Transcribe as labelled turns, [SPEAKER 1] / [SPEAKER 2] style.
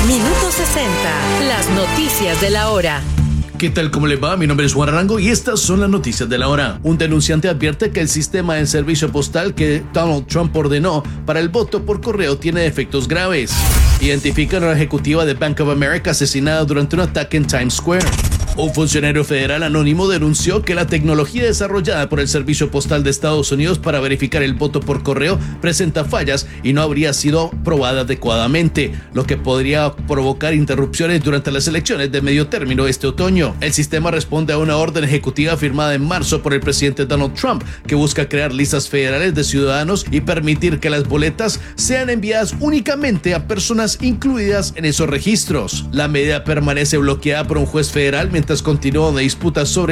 [SPEAKER 1] Minuto 60. Las noticias de la hora.
[SPEAKER 2] ¿Qué tal? ¿Cómo le va? Mi nombre es Juan Arango y estas son las noticias de la hora. Un denunciante advierte que el sistema de servicio postal que Donald Trump ordenó para el voto por correo tiene defectos graves. Identifican a la ejecutiva de Bank of America asesinada durante un ataque en Times Square. Un funcionario federal anónimo denunció que la tecnología desarrollada por el Servicio Postal de Estados Unidos para verificar el voto por correo presenta fallas y no habría sido probada adecuadamente, lo que podría provocar interrupciones durante las elecciones de medio término este otoño. El sistema responde a una orden ejecutiva firmada en marzo por el presidente Donald Trump, que busca crear listas federales de ciudadanos y permitir que las boletas sean enviadas únicamente a personas incluidas en esos registros. La medida permanece bloqueada por un juez federal mientras continúa una disputa sobre